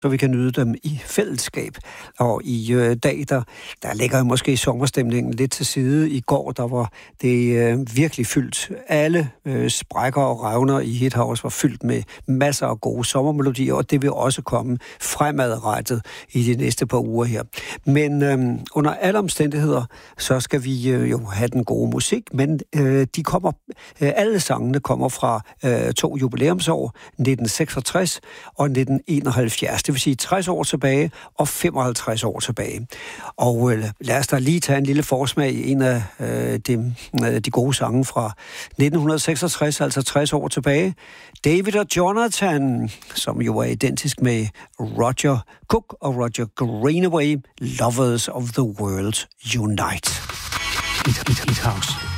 så vi kan nyde dem i fællesskab. Og i dag, der ligger jo måske sommerstemningen lidt til side. I går, der var det virkelig fyldt. Alle sprækker og revner i Hit House var fyldt med masser af gode sommermelodier, og det vil også komme fremadrettet i de næste par uger her. Men under alle omstændigheder, så skal vi jo have den gode musik, men alle sangene kommer fra 2 jubilæumsår, 1966 og 1971. Det vil sige 60 år tilbage og 55 år tilbage. Og lad os da lige tage en lille forsmag i en af de gode sange fra 1966, altså 60 år tilbage. David og Jonathan, som jo er identisk med Roger Cook og Roger Greenaway, Lovers of the World Unite. Hit House.